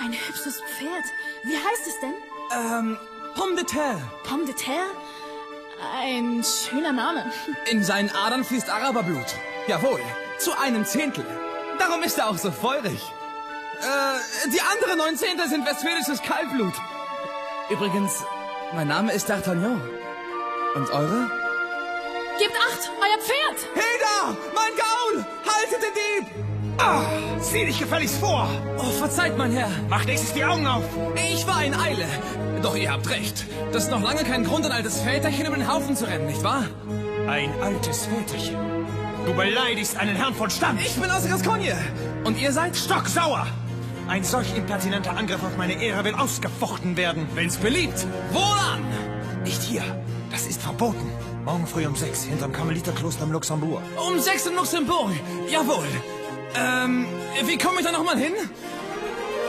Ein hübsches Pferd. Wie heißt es denn? Pomme de terre. Pomme de terre? Ein schöner Name. In seinen Adern fließt Araberblut. Jawohl, zu 1/10. Darum ist er auch so feurig. Die anderen 9/10 sind westfälisches Kaltblut. Übrigens, mein Name ist D'Artagnan. Und eure? Gebt Acht, euer Pferd! Hilda! Mein Gaul! Haltet den Dieb! Ah, sieh dich gefälligst vor! Oh, verzeiht, mein Herr. Mach nächstes die Augen auf! Ich war in Eile. Doch ihr habt recht. Das ist noch lange kein Grund, ein altes Väterchen über den Haufen zu rennen, nicht wahr? Ein altes Väterchen. Du beleidigst einen Herrn von Stand! Ich bin aus Gascogne. Und ihr seid? Stocksauer! Ein solch impertinenter Angriff auf meine Ehre will ausgefochten werden. Wenn's beliebt. Wohlan! Nicht hier. Das ist verboten. Morgen früh um 6 hinterm Karmeliterkloster im Luxemburg. Um 6 in Luxemburg. Jawohl. Wie komme ich da nochmal hin?